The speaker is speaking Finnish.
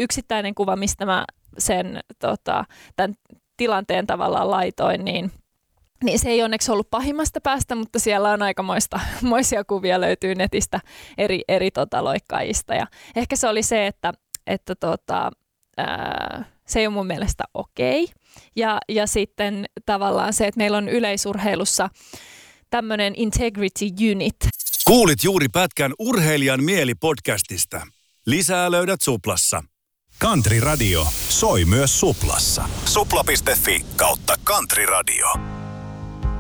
yksittäinen kuva, mistä mä sen tämän tilanteen tavallaan laitoin, niin se ei onneksi ollut pahimmasta päästä, mutta siellä on aikamoisia kuvia löytyy netistä eri loikkaajista. Ja ehkä se oli se, että se ei ole mun mielestä okei. Ja sitten tavallaan se, että meillä on yleisurheilussa tämmöinen integrity unit. Kuulit juuri pätkän Urheilijan mieli-podcastista. Lisää löydät Suplassa. Country Radio soi myös Suplassa. Supla.fi/Country Radio.